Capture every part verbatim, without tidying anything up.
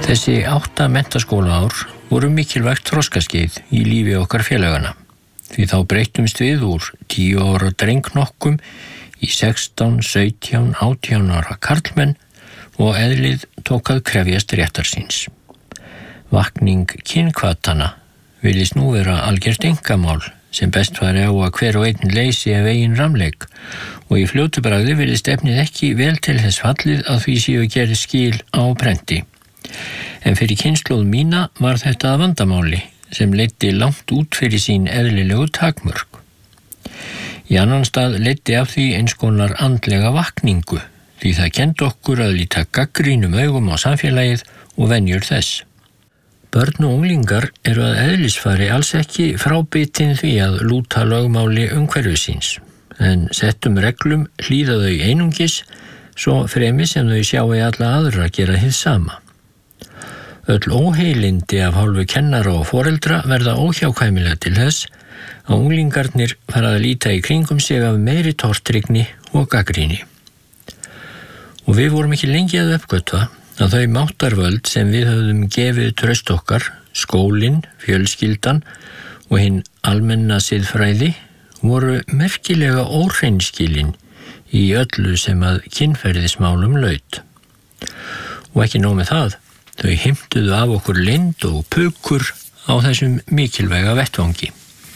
Þessi átta menntaskólaár voru mikilvægt þroskaskeið í lífi okkar félagana, því þá breyttumst við úr tíu ára drengnokkum í sextán, sautján, átján ára karlmenn og eðlið tók að krefjast réttar síns. Vakning kynhvatana virðist nú vera algjört einkamál sem best fari á að hver og einn leysi af eigin ramleik og í fljótu bragði virðist efnið ekki vel til þess fallið að því séu gerð skil á prenti. En fyrir kynslóð mína var þetta að vandamáli sem leiddi langt út fyrir sín eðlilegu takmörk. Í annan stað leiddi af því eins konar andlega vakningu því það kenndi okkur að líta gaggrínum augum á samfélagið og venjur þess. Börn og unglingar eru að eðlisfari alls ekki frábitin því að lúta lögmáli umhverfisins, en settum reglum hlýða þau einungis svo fremi sem þau sjáu alla aðra gera hið sama. Öll óheilindi af hálfu kennara og foreldra verða óhjákvæmilega til þess að unglingarnir fara að líta í kringum sig af meiri tortryggni og gagnrýni. Og við vorum ekki lengi að uppgötva að þau máttarvöld sem við höfðum gefið traust okkar, skólinn, fjölskyldan og hinn almenna siðfræði voru merkilega óhreinskilin í öllu sem að kynferðismálum laut. Og ekki nóg með það, þau heimtuðu af okkur leynd og pukur á þessum mikilvæga vettvangi.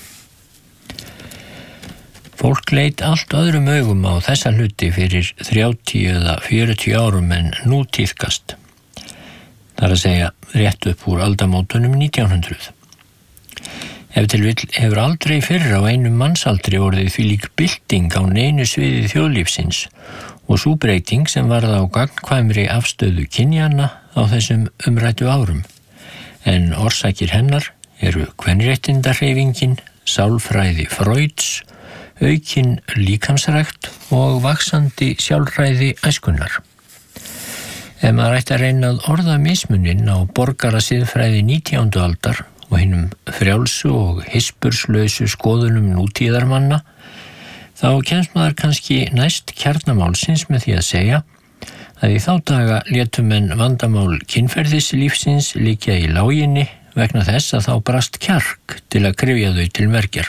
Fólk leit allt öðrum augum á þessa hluti fyrir þrjátíu eða fjörutíu árum en nú tíðkast. Það er að segja rétt upp úr aldamótunum nítján hundruð. Ef til vill hefur aldrei fyrr á einum mannsaldri orðið þvílík bylting á neinu sviði þjóðlífsins og sú breyting sem varð á gagnkvæmri afstöðu kynjanna á þessum umræddu árum. En orsakir hennar eru kvenréttindahreyfingin, sálfræði Freuds, aukin líkamsrækt og vaxandi sjálfræði æskunnar. Ef maður ætti að reyna að orða mismuninn á borgarasiðfræði nítjándu aldar og hinum frjálsu og hispurslausu skoðunum nútíðarmanna, þá kemst maður kannski næst kjarnamálsins með því að segja að í þá daga létu menn vandamál kynferðislífsins liggja í láginni vegna þess að þá brast kjark til að kryfja þau til mergjar.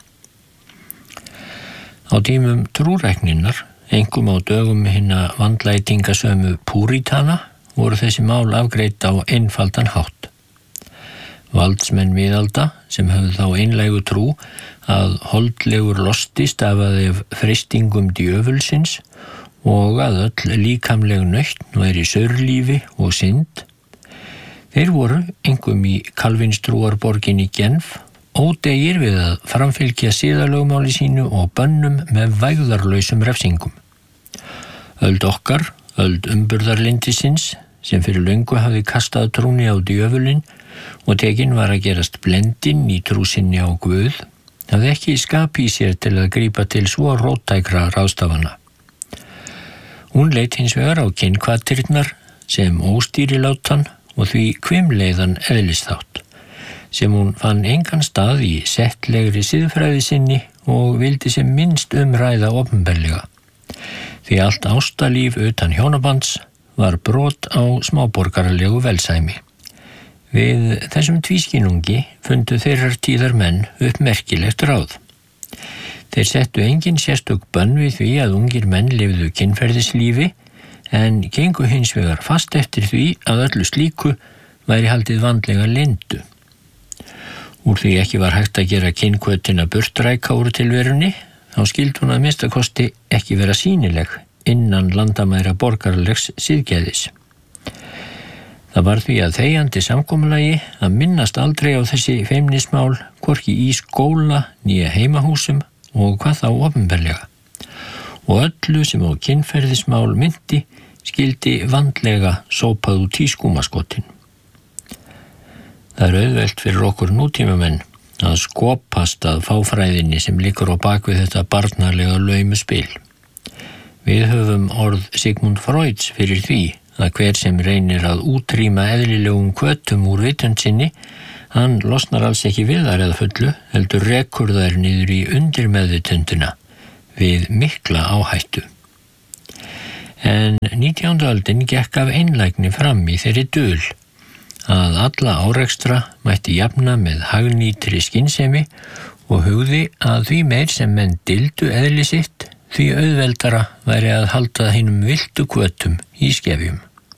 Á tímum trúrækninnar, einkum á dögum hinna vandlætingasömu púritana, voru þessi mál afgreidd á einfaldan hátt. Valdsmenn miðalda, sem höfðu þá einlægu trú að holdlegur losti stafaði af freistingum djöfulsins og að öll líkamleg nautn væri saurlífi og synd, þeir voru, einkum í kalvinstrúarborginni Genf, ódegir við að framfylgja siðalögmáli sínu og bönnum með vægðarlausum refsingum. Öld okkar, öld umburðarlindisins, sem fyrir löngu hafði kastað trúni á djöfulinn og tekin var að gerast blendinn í trúsinni á Guð, hafði ekki skapi í sér til að grípa til svo róttækra ráðstafana. Hún leit hins vegar á kynhvatirnar sem óstýrilátan og því hvimleiðan eðlisþátt, sem hún fann engan stað í settlegri siðfræði sinni og vildi sem minnst umræða opinberlega, því allt ástalíf utan hjónabands var brot á smáborgaralegu velsæmi. Við þessum tvískinungi fundu þeirrar tíðar menn upp merkilegt ráð. Þeir settu engin sérstök bönn við því að ungir menn lifðu kynferðislífi, en gengu hins vegar fast eftir því að öllu slíku væri haldið vandlega leyndu. Úr því ekki var hægt að gera kynhvötina burtræka úr tilverunni, þá skildi hún að minnstakosti ekki vera sýnileg innan landamæra borgaralegs siðgæðis. Það var því að þegjandi samkomulagi að minnast aldrei á þessi feimnismál hvorki í skóla nýja heimahúsum og hvað þá opinberlega. Og öllu sem á kynferðismál myndi skildi vandlega sópað út í skúmaskotin. Það er auðvelt fyrir okkur nútímamenn að skopast að fáfræðinni sem liggur á bakvið þetta barnarlega laumu spil. Við höfum orð Sigmund Freuds fyrir því að hver sem reynir að útrýma eðlilegum hvötum úr vitund sinni, hann losnar alls ekki við þær eða fullu, heldur rekur þær niður í undirmeðvitundina við mikla áhættu. En nítjándu öldin gekk af einlægni fram í þeirri dul að alla árekstra mætti jafna með hagnýtri skynsemi og hugði að því meir sem menn dildu eðli sitt, því auðveldara væri að halda hinum viltu hvötum í skefjum.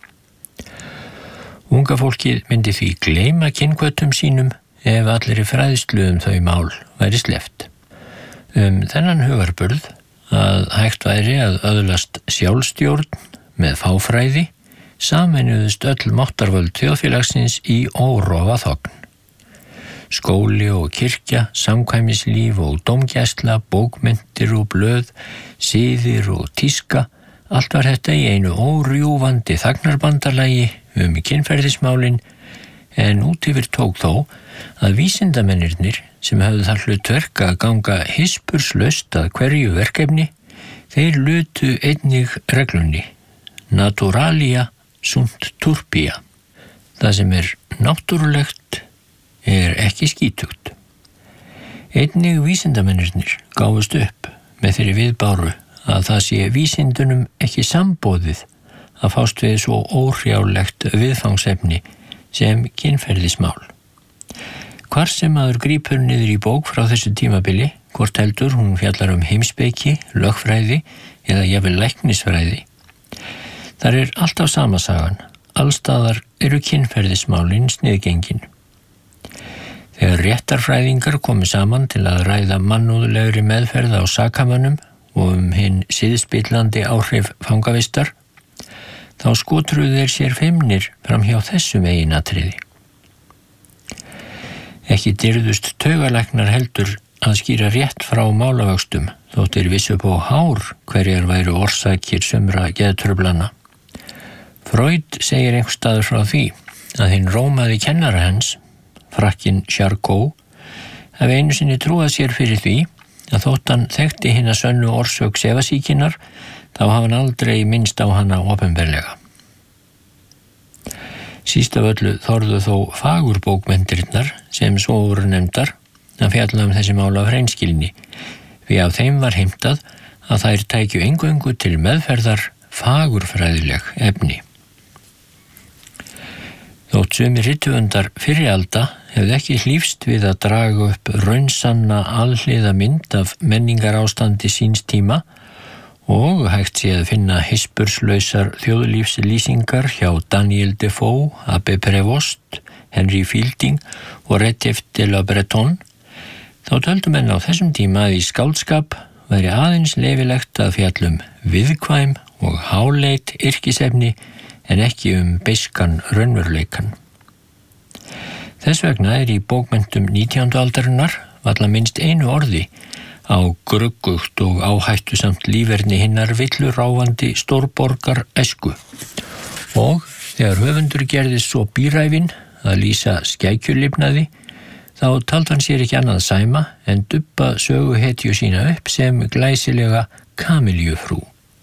Unga fólkið myndi því gleyma kynhvötum sínum ef allir í fræðslu um þau mál væri sleppt. Um þennan hugarburð að hægt væri að öðlast sjálfstjórn með fáfræði sameinuðust öll máttarvöld þjóðfélagsins í órofa þogn. Skóli og kirkja, samkvæmislíf og dómgæsla, bókmenntir og blöð, siðir og tíska, allt var þetta í einu órjúfandi þagnarbandalagi um kynferðismálin, en út yfir tók þó að vísindamennirnir sem höfðu það hlutverk að ganga hispurslaust að hverju verkefni, þeir lutu einnig reglunni, naturalia sunt turpia. Það sem er náttúrulegt er ekki skítugt. Einnig vísindamennirnir gáfust upp með þeirri viðbáru að það sé vísindunum ekki samboðið að fást við svo óhrjálegt viðfangsefni sem kynferðismál. Hvar sem maður grípur niður í bók frá þessu tímabili, hvort heldur hún fjallar um heimspeki, lögfræði eða jafnvel læknisfræði. Þar er alltaf sama sagan, allstaðar eru kynferðismálin sniðgengin. Þegar réttarfræðingar komu saman til að ræða mannúðlegri meðferð á sakamönnum og um hinn siðspillandi áhrif fangavistar, þá skotruðu þeir sér feimnir fram hjá þessum eiginatriði. Ekki dyrðust taugalæknar heldur að skýra rétt frá málavöxtum, þótt þeir vissu upp á hár hverjar væru orsakir sumra geðtruflana. Freud segir einhvers staðar frá því að hinn rómaði kennara hans, Frakkinn Charcot, hafi einu sinni trúað sér fyrir því að þótt hann þekkti hina sönnu orsök sefasýkinnar, þá hafa hann aldrei minnst á hana opinberlega. Síst af öllu þorðu þó fagurbókmenndirnar sem svo voru nefndar að fjalla um þessi mál af hreinskilni, því af þeim var heimtað að þær tækju eingöngu til meðferðar fagurfræðileg efni. Þótt sumir rithöfundar fyrri alda hefði ekki hlífst við að draga upp raunsanna alhliða mynd af menningarástandi síns tíma og hægt sé að finna hispurslausar þjóðlífslýsingar hjá Daniel Defoe, Abbé Prévost, Henry Fielding og Retief de la Bretonne, þá töldu menn á þessum tíma að í skáldskap væri aðeins leyfilegt að fjallum viðkvæm og háleit yrkisefni en ekki um beiskan raunveruleikan. Þess vegna er í bókmenntum nítjándu aldarinnar varla minnst einu orði á gruggugt og áhættusamt líferni hinnar villuráfandi stórborgar æsku. Og þegar höfundur gerðist svo bíræfinn að lýsa skækjulifnaði, þá taldi hann sér ekki annað sæma en dubba söguhetju sína upp sem glæsilega kamiljufrú.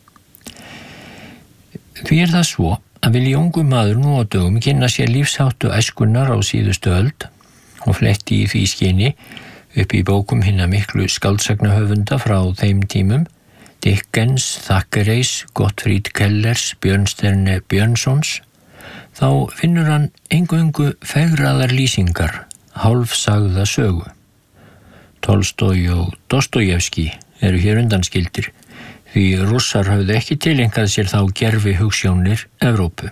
Því er það svo að vilji ungu maður nú á dögum kynna sér lífsháttu æskunnar á síðustu öld og fletti í því skyni upp í bókum hinna miklu skáldsagna frá þeim tímum, Dickens, Thackeray's, Gottfried Kellers, Björnstjerne Björnsons, þá finnur hann eingöngu fegraðar lýsingar, hálfsagða sögu. Tolstói og Dostojevski eru hér undanskildir, því Rússar höfðu ekki tileinkað sér þá gervi hugsjónir Evrópu.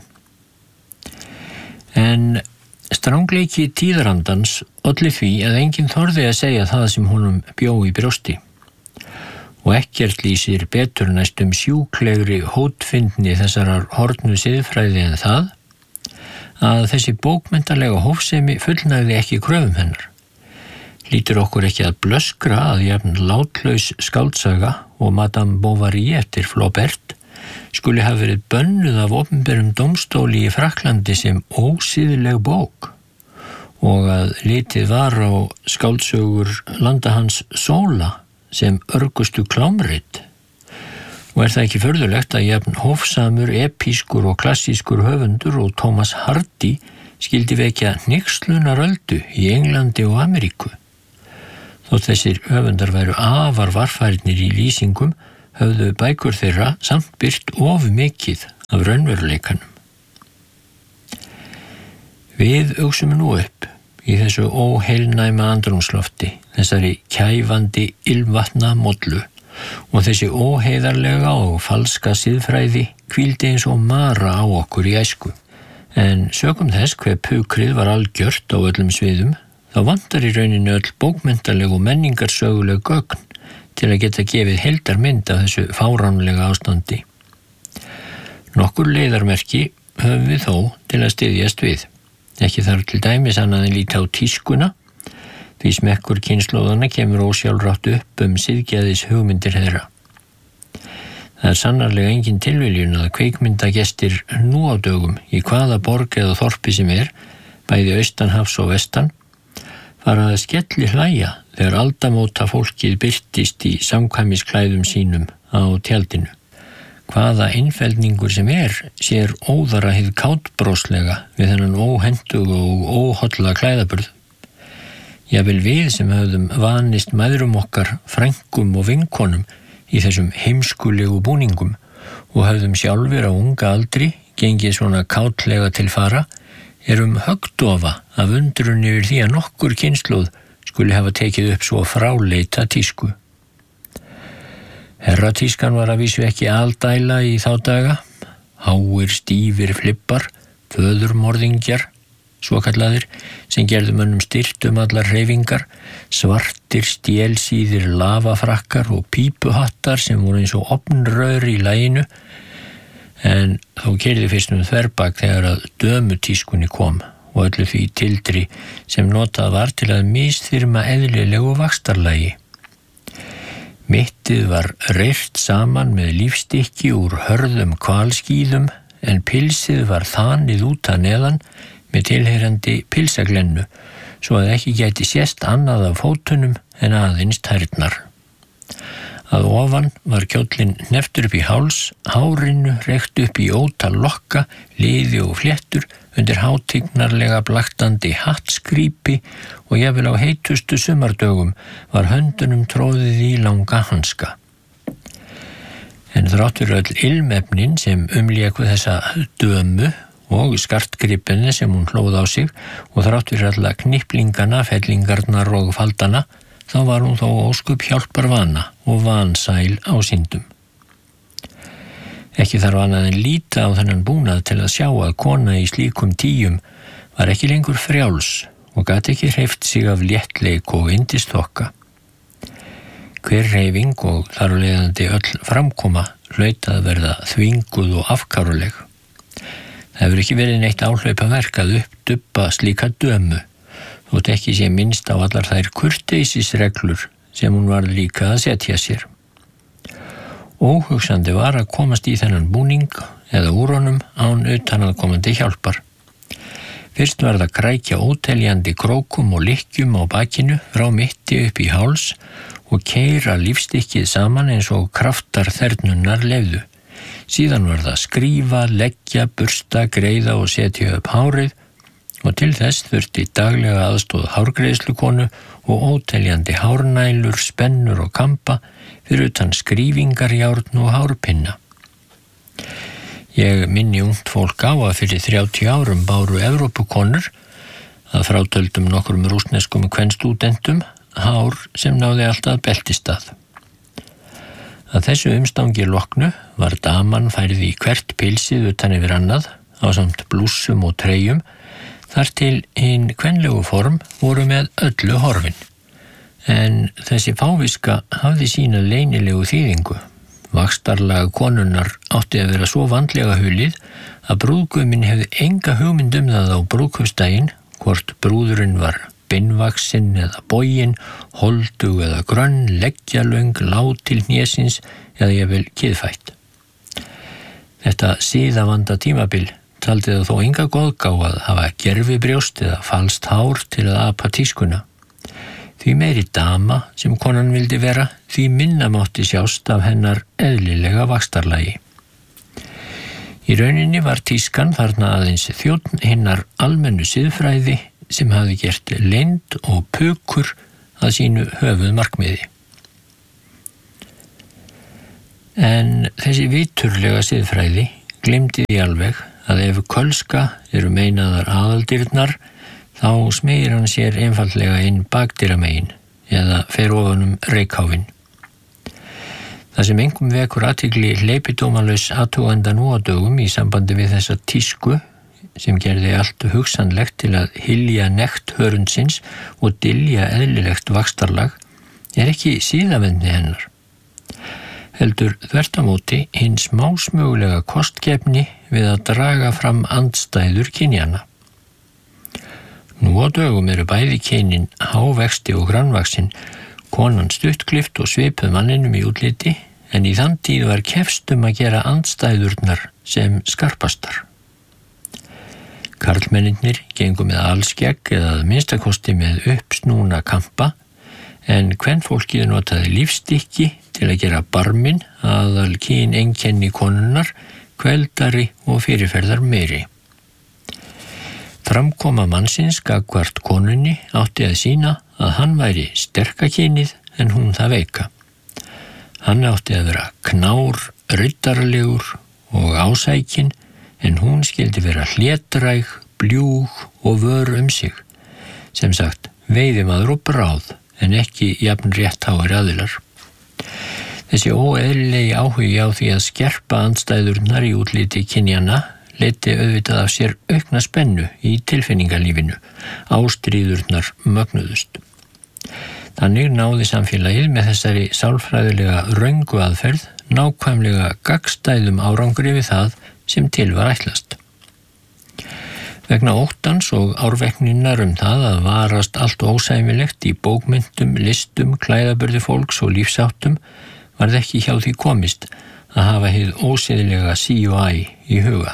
En strangleiki tíðarandans olli því að enginn þorði að segja það sem honum bjó í brjósti. Og ekkert lýsir betur næstum sjúklegri hótfindni þessarar horfnu siðfræði en það, að þessi bókmenntalega hófsemi fullnægði ekki kröfum hennar. Lítur okkur ekki að blöskra að jafn látlaus skáldsaga og Madame Bovary eftir Flaubert skuli hafa verið bönnuð af opinberum dómstóli í Frakklandi sem ósíðleg bók og að litið var á skáldsögur landa hans Sóla sem örgustu klámrit. Og er það ekki furðulegt að jafn hófsamur, epískur og klassískur höfundur og Thomas Hardy skildi vekja hneykslunaröldu í Englandi og Ameríku. Þótt þessir höfundar væru afar varfærnir í lýsingum, höfðu bækur þeirra samt byrt of mikið af raunveruleikanum. Við uxum nú upp í þessu óheilnæma andrúmslofti, þessari kæfandi ilmvatna mollu, og þessi óheiðarlega og falska siðfræði hvíldi eins og mara á okkur í æsku. En sökum þess hve pukrið var algjört á öllum sviðum, þá vantar í rauninni öll bókmenntaleg og menningarsöguleg gögn til að geta gefið heildarmynd af þessu fáránlega ástandi. Nokkur leiðarmerki höfum við þó til að styðjast við. Ekki þarf til dæmis annað en líta á tískuna, því smekkur kynslóðana kemur ósjálfrátt upp um siðgæðis hugmyndir þeirra. Það er sannarlega engin tilviljun að kvikmyndagestir nú á dögum í hvaða borg eða þorpi sem er, bæði austanhafs og vestan, fara að skelli hlæja þegar aldamóta fólkið birtist í samkvæmisklæðum sínum á tjaldinu. Hvaða einfeldningur sem er sér óðara hið kátbróslega við þennan óhentugu og óholla klæðaburð. Jafnvel við sem höfðum vanist mæðrum okkar, frænkum og vinkonum í þessum heimskulegu búningum og höfðum sjálfur á unga aldri gengið svona kátlega til fara, erum höggdofa af undrun yfir því að nokkur kynslóð skuli hafa tekið upp svo fráleita tísku. Herratískan var að vísu ekki aldæla í þá daga, háir stífir flippar, föðurmorðingjar, svokallaðir, sem gerðu mönnum styrt um allar hreyfingar, svartir stélsíðir lavafrakkar og pípuhattar sem voru eins og ofnrör í laginu, en þó keyrði fyrst um þverbak þegar að dömutískunni kom og öllu því tildri sem notað var til að misþyrma eðlilegu vaxtarlagi. Mittið var reyrt saman með lífstykki úr hörðum hvalskíðum, en pilsið var þanið út að neðan með tilheyrandi pilsaglennu, svo að ekki gæti sést annað af fótunum en aðeins tærnar. Að ofan var kjóllinn hnepptur upp í háls, hárinu reykt upp í ótal lokka, liði og fléttur undir hátignarlega blaktandi hattskrýpi og jafnvel á heitustu sumardögum var höndunum tróðið í langa hanska. En þrátt fyrir öll ilmefnin sem umléku þessa dömu og skartgripinni sem hún hlóð á sig og þrátt fyrir alla kniplingana, fellingarnar og faldana, þá var hún þó óskup hjálparvana og vansæl á syndum. Ekki þarf annað en líta á þennan búnað til að sjá að kona í slíkum tíum var ekki lengur frjáls og gat ekki hreyft sig af léttleik og yndisþokka. Hver hreyfing og þar af leiðandi öll framkoma hlaut að verða þvinguð og afkáruleg. Það hefur ekki verið neitt áhlaupaverk að uppdubba slíka dömu, þótt ekki sé minnst á allar þær kurteisisreglur sem hún var líka að setja sér. Óhugsandi var að komast í þennan búning eða úr honum án utanaðkomandi hjálpar. Fyrst var það krækja óteljandi krókum og lykkjum á bakinu frá mitti upp í háls og keyra lífstykkið saman eins og kraftar þernunnar leyfðu. Síðan var það skrífa, leggja, bursta, greiða og setja upp hárið og til þess þurfti daglega aðstóð hárgreiðslukonu og óteljandi hárnælur, spennur og kampa fyrir utan skrífingarjárn og hárpinna. Ég minni ungt fólk á að fyrir þrjátíu árum báru Evrópukonur, að frátöldum nokkrum rússneskum kvenstúdentum, hár sem náði alltaf beltistað. Að þessu umstangi loknu var daman færið í hvert pilsið utan yfir annað, ásamt blússum og treyjum, þar til hinn kvenlegu form voru með öllu horfin. En þessi fáviska hafði sína leynilegu þýðingu. Vaxtarlag konunnar átti að vera svo vandlega hulið að brúðguminn hefði enga hugmynd um það á brúðkaupsdaginn, hvort brúðurinn var beinvaxinn eða boginn, holdug eða grönn, leggjalöng, lág til hnésins eða jafnvel kiðfætt. Þetta siðavanda tímabil taldi það þó enga góðgá að hafa gervibrjóst eða falskt hár til að apa tískuna. Því meiri dama sem konan vildi vera, því minna mátti sjást af hennar eðlilega vaxtarlagi. Í rauninni var tískan þarna aðeins þjónn hinnar almennu siðfræði sem hafði gert leynd og pukur að sínu höfuð markmiði. En þessi viturlega siðfræði gleymdi því alveg að ef kölska eru meinaðar aðaldyrnar, þá smegir hann sér einfaldlega inn bakdýramegin eða fer ofanum reykháfinn. Það sem engum vekur athygli hleypidómalaus athuganda nú á dögum í sambandi við þessa tísku sem gerði allt hugsanlegt til að hylja nekt hörundsins og dylja eðlilegt vaxtarlag er ekki síðavendni hennar. Heldur þvert á móti hinn smásmögulega kostgefni við að draga fram andstæður kynjanna. Nú á dögum eru bæði kynin hávexti og grannvaxin, konan stuttklift og svipuð manninum í útliti, en í þann tíð var kefst um að gera andstæðurnar sem skarpastar. Karlmennirnir gengu með alskegg eða að minnstakosti með uppsnúna kampa, en kvenfólkið notaði lífstykki til að gera barminn aðal kyn einkenni konunnar, kveldari og fyrirferðar meiri. Framkoma mannsins gagnvart konunni átti að sýna að hann væri sterkakynið en hún það veika. Hann átti að vera knár, riddaralegur og ásækin, en hún skildi vera hlétræg, bljúg og vör um sig. Sem sagt, veiðimaður og bráð, en ekki jafn réttháir aðilar. Þessi óeðlilegi áhugi á því að skerpa andstæðurnar í útliti kynjanna leiddi auðvitað af sér aukna spennu í tilfinningalífinu, ástríðurnar mögnuðust. Þannig náði samfélagið með þessari sálfræðilega röngu aðferð nákvæmlega gagnstæðum árangri við það sem til var ætlast. Vegna óttans og árvekninnar um það að varast allt ósæmilegt í bókmyndum, listum, klæðaburði fólks og lífsáttum varð ekki hjá því komist að hafa hið ósiðlega sí og æ í huga.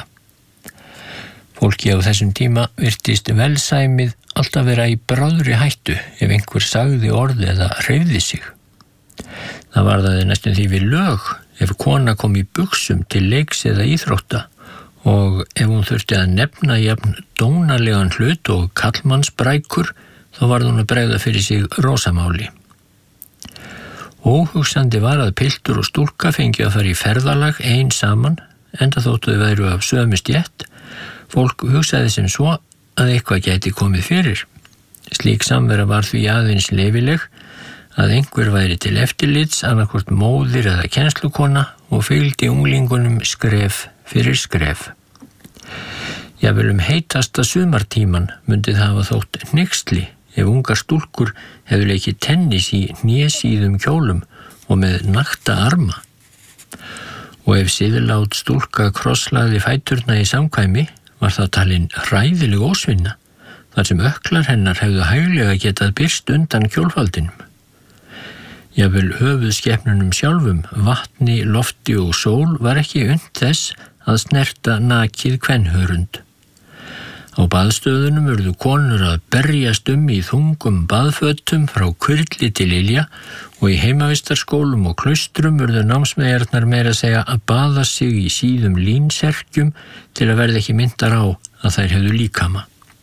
Fólki á þessum tíma virtist velsæmið alltaf vera í bráðri hættu ef einhver sagði orð eða hreyfði sig. Það varðaði næstum því við lög ef kona kom í buxum til leiks eða íþrótta og ef hún þurfti að nefna jafn dónalegan hlut og kallmannsbrækur þá varð hún að bregða fyrir sig rósamáli. Óhugsandi var að piltur og stúlka fengi að fara í ferðalag ein saman enda þóttu þau væru af sömu stétt. Fólk hugsaði sem svo að eitthvað gæti komið fyrir. Slík samvera var því aðeins leyfileg að einhver væri til eftirlits annarkvort móðir eða kennslukona og fylgdi unglingunum skref fyrir skref. Jafnvel um heitasta sumartíman myndi það hafa þótt hneyksli ef ungar stúlkur hefðu leikið tennis í hnésíðum kjólum og með nakta arma. Og ef siðlát stúlka krosslagði fæturna í samkvæmi var það talin hræðileg ósvinna, þar sem ökklar hennar hefðu hæglega getað birst undan kjólfaldinum. Jafnvel höfuðskepnunum sjálfum, vatni, lofti og sól var ekki unnt þess að snerta nakið kvenhörund. Á baðstöðunum urðu konur að berjast um í þungum baðfötum frá kurli til ilja og í heimavistarskólum og klaustrum urðu námsmeyjarnar meira að segja að baða sig í síðum línserkjum til að verða ekki myndar á að þær hefðu líkama.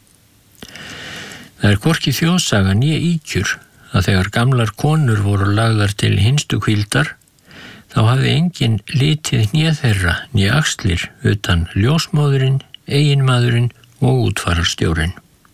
Það er hvorki þjóðsaga né ýkjur að þegar gamlar konur voru lagðar til hinstu hvíldar þá hafði enginn litið hné þeirra né axlir utan ljósmóðurinn, eiginmaðurinn og útfararstjórinn.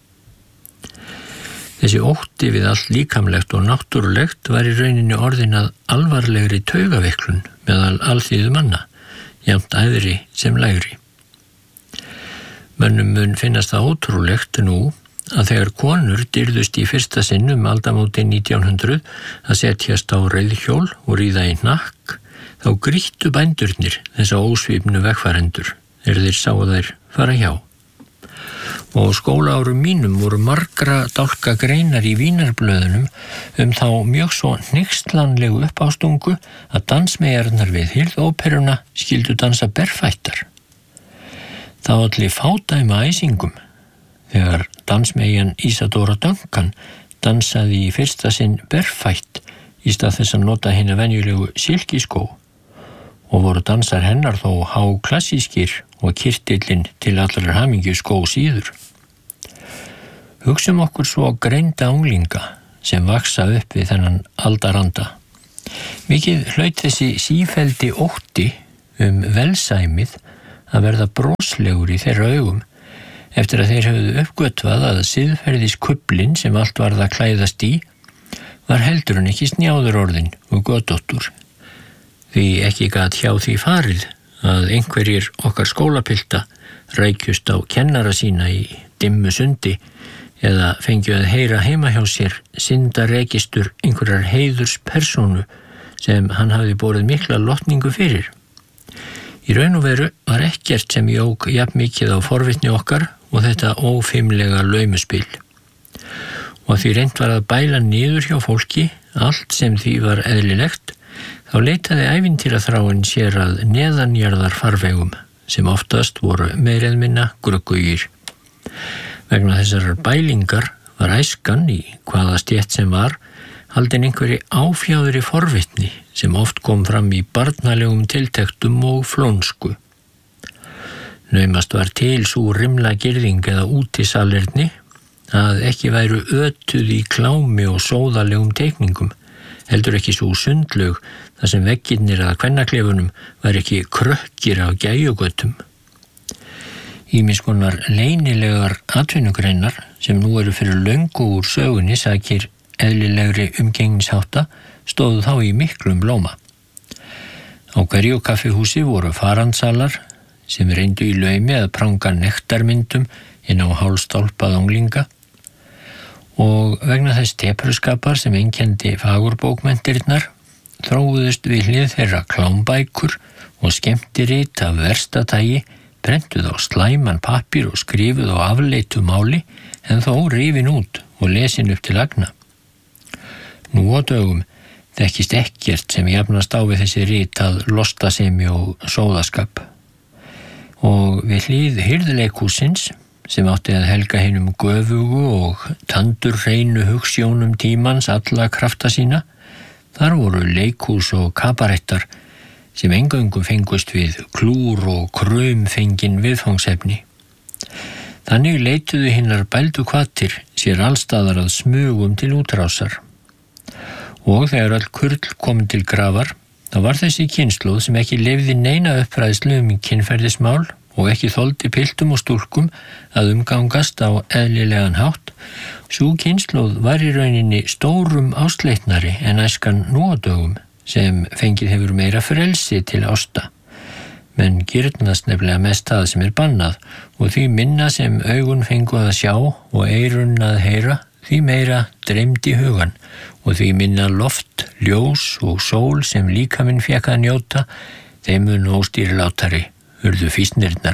Þessi ótti við allt líkamlegt og náttúrulegt var í rauninni orðin að alvarlegri taugaveiklun meðal alþýðu manna, jafnt æðri sem lægri. Mönnum mun finnast það ótrúlegt nú að þegar konur dyrðust í fyrsta sinn um aldamótin nítján hundruð að setjast á reiðhjól og ríða í hnakk, þá grýttu bændurnir þessa ósvífnu vegfarendur er þeir sáu þær fara hjá. Og skólaárum mínum voru margra dálka greinar í Vínarblöðunum um þá mjög svo hneykslanlegu uppástungu að dansmeyjarnar við hirðóperuna skyldu dansa berfættar. Það olli fádæma æsingum þegar dansmeyjan Ísadóra Duncan dansaði í fyrsta sinn berfætt í stað þess að nota hina venjulegu silkiskó og voru dansar hennar þó háklassískir og kyrtillinn til allrar hamingju skó síður. Hugsum okkur svo greinda unglinga sem vaksa upp við þennan aldaranda. Mikið hlaut þessi sífeldi ótti um velsæmið að verða broslegur í þeirra augum eftir að þeir höfðu uppgötvað að siðferðiskublin sem allt varð að klæðast í var heldur en ekki snjáður orðin og götóttur. Því ekki gat hjá því farið að einhverjir okkar skólapilta rækjust á kennara sína í dimmu sundi eða fengju að heyra heima hjá sér syndaregistur einhverjar heiðurs persónu sem hann hafði borið mikla lotningu fyrir. Í raun og veru var ekkert sem jók jafn mikið á forvitni okkar og þetta ófimlega laumuspil. Og því reynt var að bæla niður hjá fólki allt sem því var eðlilegt, þá leitaði ævintýraþráin sér að neðanjarðar farvegum sem oftast voru meir eða minna gruggugir. Vegna þessar bælingar var æskan í hvaða stétt sem var haldin einhverji áfjáðri forvitni sem oft kom fram í barnalegum tiltektum og flónsku. Naumast var til sú rimla girðing eða útisalirni að ekki væru ötuð í klámi og sóðalegum teikningum, heldur ekki svo sundlaug þar sem veggirnir að kvennaklefunum var ekki krökkir af gæjugötum. Ýmis konar leynilegar atvinnugreinar sem nú eru fyrir löngu úr sögunni sakir eðlilegri umgengnishátta stóðu þá í miklum blóma. Á hverju kaffihúsi voru farandsalar sem reyndu í laumi að pranga nektarmyndum inn á hálstálpað unglinga og vegna þess tepruskapar sem einkenndi fagurbókmenntirnar þróuðust við hlið þeirra klámbækur og skemmtirit af versta tagi prentuð á slæman pappír og skrifuð á afleitu máli en þó rifin út og lesin upp til agna. Nú á dögum þekkist ekkert sem jafnast á við þessi rit að lostasemi og sóðaskap. Og við hlið hirðleikhússins sem átti að helga hinum göfugu og tandurhreinu hugsjónum tímans alla krafta sína, þar voru leikhús og kabarettar sem eingöngu fengust við klúr og kröm fengin viðfangsefni. Þannig leituðu hinnar bældu hvatir sér allstaðar að smugum til útrásar. Og þegar öll kurl komin til grafar, þá var þessi kynslóð sem ekki lifði neina uppræðslu um kynferðismál og ekki þoldi piltum og stúlkum að umgangast á eðlilegan hátt, sú kynslóð var í rauninni stórum ástleitnari en æskan nú á dögum sem fengið hefur meira frelsi til ásta. Menn girnast nefnilega mest það sem er bannað og því minna sem augun fengu að sjá og eyrun að heyra, því meira dreymdi hugan og því minna loft, ljós og sól sem líkaminn fékk að njóta, þeim mun óstýrilátari urðu fýsnirnar.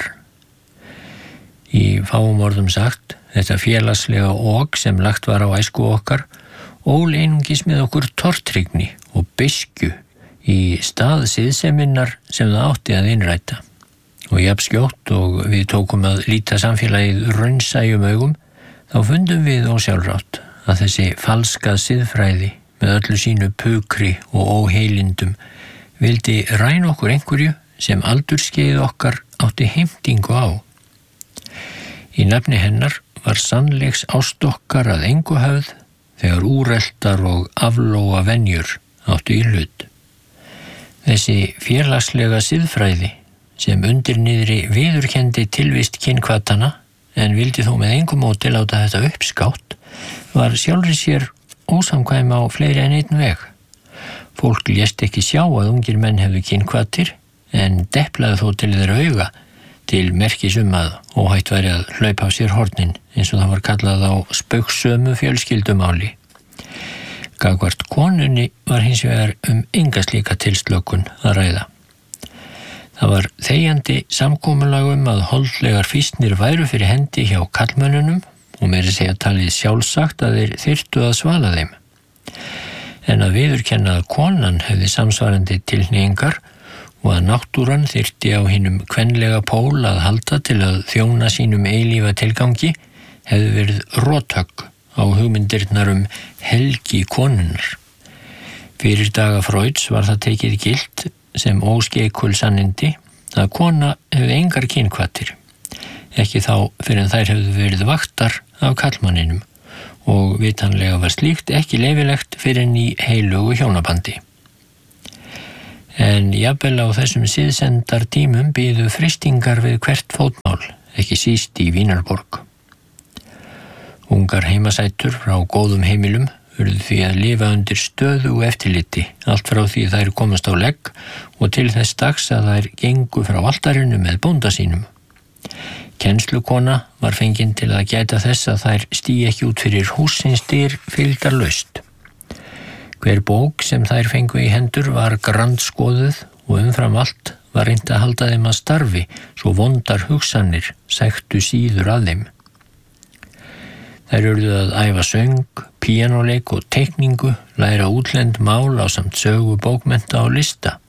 Í fáum orðum sagt, þetta félagslega ok sem lagt var á æsku okkar, ól einungis með okkur tortryggni og beiskju í stað siðseminnar sem það átti að innræta. Og jafn skjótt og við tókum að líta samfélagið raunsæjum augum, þá fundum við ósjálfrátt að þessi falska siðfræði með öllu sínu pukri og óheilindum vildi ræna okkur einhverju sem aldurskeið okkar átti heimtingu á. Í nafni hennar var sannleiks ást okkar að engu höfð þegar úreltar og aflóa venjur áttu í hlut. Þessi félagslega siðfræði sem undir niðri viðurkenndi tilvist kynhvatana en vildi þó með engu móti láta þetta uppskátt, var sjálfri sér ósamkvæm á fleiri en einn veg. Fólk lést ekki sjá að ungir menn hefðu kynhvatir en deplaði þó til þeirra auga til merkis um að óhætt væri að hlaupa á sér hornin eins og það var kallað á spaugsömu fjölskyldumáli. Gagnvart konunni var hins vegar um enga slíka tilslökun að ræða. Það var þegjandi samkomulag um að holdlegar fýsnir væru fyrir hendi hjá karlmönnunum og meira segja talið sjálfsagt að þeir þyrftu að svala þeim. En að viðurkenna að konan hefði samsvarandi tilhneigingar og að náttúran þyrfti á hinum kvenlega pól að halda til að þjóna sínum eilífa tilgangi hefði verið rothögg á hugmyndirnar um helgi konunnar. Fyrir daga Freuds var það tekið gilt sem óskeikul sannindi að kona hefði engar kynhvatir, ekki þá fyrir en þær hefðu verið vaktar af karlmanninum og vitanlega var slíkt ekki leyfilegt fyrir en í heilugu hjónabandi. En jafnvel á þessum siðsendar tímum biðu fristingar við hvert fótmál, ekki síst í Vínarborg. Ungar heimasætur frá góðum heimilum urðu því að lifa undir stöðugu eftirliti, allt frá því þær komast á legg og til þess dags að þær gengu frá altarinu með bónda sínum. Kennslukona var fengin til að gæta þess að þær stigi ekki út fyrir hússins dyr fylgdarlaust. Hver bók sem þær fengu í hendur var grandskoðuð og umfram allt var reynt að halda þeim að starfi svo vondar hugsanir sæktu síður að þeim. Þær urðu að æfa söng, píanóleik og teikningu, læra útlend mál ásamt sögu, bókmennta og lista.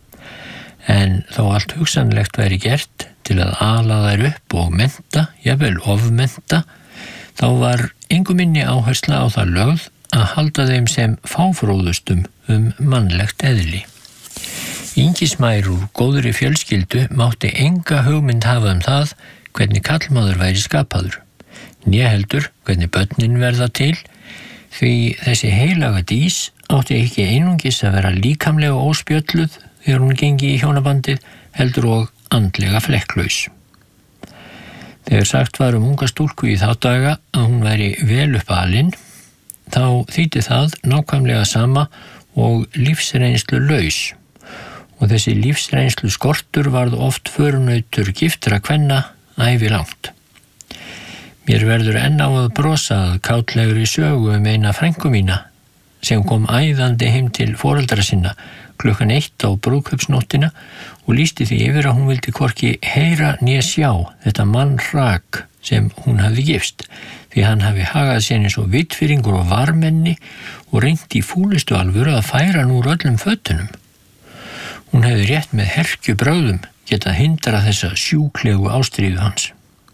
En þó allt hugsanlegt væri gert til að ala þær upp og mennta, jafnvel ofmennta, þá var engu minni áhersla á það lögð að halda þeim sem fáfróðustum um mannlegt eðli. Ingismær úr góðri fjölskyldu mátti enga hugmynd hafa um það hvernig karlmaður væri skapaður. Né heldur hvernig börnin verða til, því þessi heilaga dís átti ekki einungis að vera líkamlega óspjölluð þegar hún gengi í hjónabandið, heldur og andlega flekklaus. Þegar sagt var um unga stúlku í þá daga að hún væri vel upp alin, þá þýddi það nákvæmlega sama og lífsreynslu laus, og þessi lífsreynslu skortur varð oft förunautur giftra kvenna ævi langt. Mér verður enn á að brosa að kátlegri sögu um eina frænku mína sem kom æðandi heim til foreldra sinna klukkan eitt á brúðkaupsnóttina og lýsti því yfir að hún vildi hvorki heyra né sjá þetta mannrak sem hún hafði gifst, því hann hafi hagað sér eins og vitfirringur og varmenni og reynt í fúlustu alvöru að færa hann úr öllum fötunum. Hún hefði rétt með herkjubrögðum getað hindrað þessa sjúklegu ástríðu hans.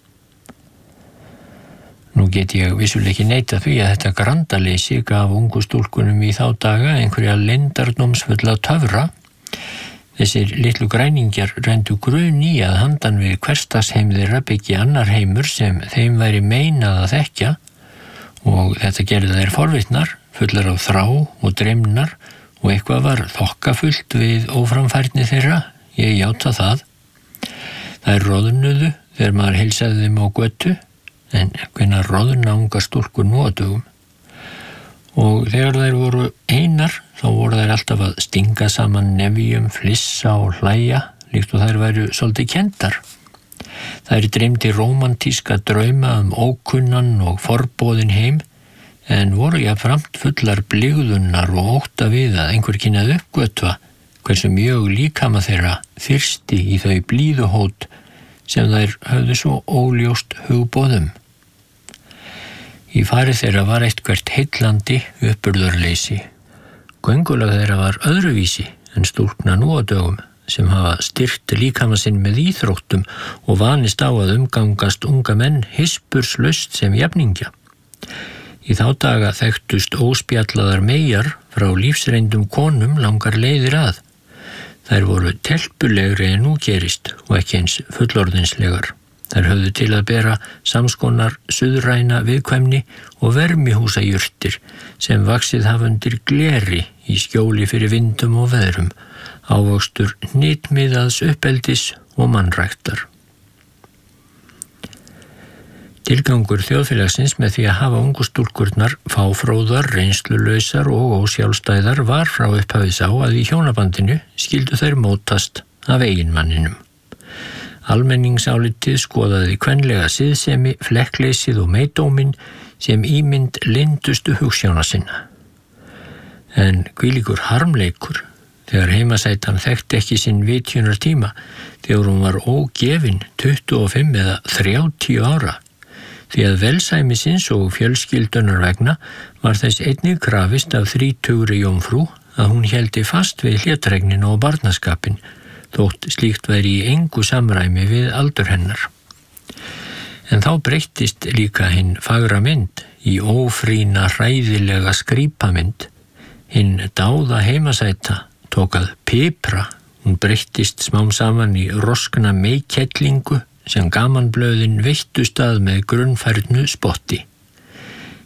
Nú get ég vissulega ekki neita því að þetta grandaleysi gaf ungu stúlkunum í þá daga einhverja leyndardómsfulla töfra. Þessir litlu græningjar reyndu grun í að handan við hversdagsheim þeirra byggi annar heimur sem þeim væri meinað að þekkja og þetta gerði þær forvitnar, fullar af þrá og dreymnar og eitthvað var þokkafullt við óframfærni þeirra, ég játa það. Þær roðnuðu þegar maður heilsaði þeim á götu, en hvenær roðna ungar stúlkur nú á dögum. Og þegar þær voru einar, þá voru þær alltaf að stinga saman nefjum, flissa og hlæja, líkt og þær væru svolítið kenndar. Þær dreymdi rómantíska drauma um ókunnan og forboðin heim, en voru jafnframt fullar blygðunnar og ótta við að einhver kynað uppgötva hversu mjög líkama þeirra þyrsti í þau blíðuhót sem þær höfðu svo óljóst hugboðum. Í fari þeirra var eitthvert heillandi uppburðarleysi. Göngulag þeirra var öðruvísi en stúlkna nú á dögum sem hafa styrkt líkama sinn með íþróttum og vanist á að umgangast unga menn hispurslaust sem jafningja. Í þá daga þekktust óspjallaðar meyjar frá lífsreyndum konum langar leiðir að. Þær voru telpulegri en nú gerist og ekki eins fullorðinslegar. Þær höfðu til að bera samskonar suðræna viðkvæmni og vermihúsajurtir sem vaxið hafa undir gleri í skjóli fyrir vindum og veðrum, ávöxtur hnitmiðaðs uppeldis og mannræktar. Tilgangur þjóðfélagsins með því að hafa ungu stúlkurnar fáfróðar, reynslulausar og ósjálfstæðar var frá upphafis á að í hjónabandinu skyldu þær mótast af eiginmanninum. Almenningsálitið skoðaði kvenlega siðsemi, flekkleysið og meidóminn sem ímynd leyndustu hugsjóna sinna. En hvílíkur harmleikur þegar heimasætan þekkti ekki sinn vitjunar tíma þegar hún var ógefin tuttugu og fimm eða þrjátíu ára, því að velsæmisins og fjölskyldunar vegna var þess einnig krafist af þrítugri jómfrú að hún héldi fast við hlétregnina og barnaskapin, þótt slíkt væri í engu samræmi við aldur hennar. En þá breyttist líka hinn fagra mynd í ófrína hræðilega skrípamynd. Hinn dáða heimasæta tók að pipra, hún breyttist smám saman í roskna meikettlingu sem gamanblöðin veittust að með grunnfærnu spotti.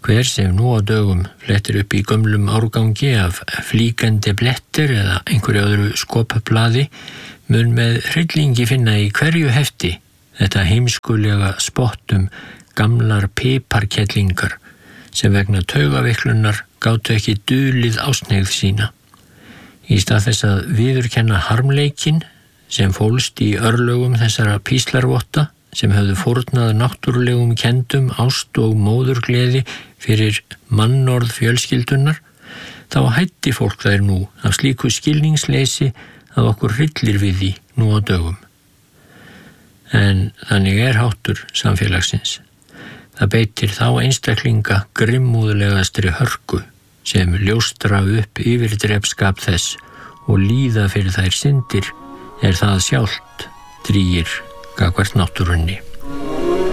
Hver sem nú á dögum flettir upp í gömlum árgangi af flíkandi blettir eða einhverju öðru skopablaði mun með hryllingi finna í hverju hefti þetta heimskulega spottum gamlar piparkellingar sem vegna taugaveiklunar gátu ekki dulið ásneigð sína. Í stað þess að viðurkenna harmleikin sem fólst í örlögum þessara píslarvotta sem höfðu fórnað náttúrulegum kendum, ást og móðurgleði fyrir mannorð fjölskyldunar, þá hætti fólk þær nú af slíku skilningsleysi að okkur hryllir við því nú á dögum. En þannig er háttur samfélagsins. Það beitir þá einstaklinga grimmúðlegastri hörku sem ljóstra upp yfirdrepskap þess og líða fyrir þær syndir er það sjálft drýgir gagnvart náttúrunni.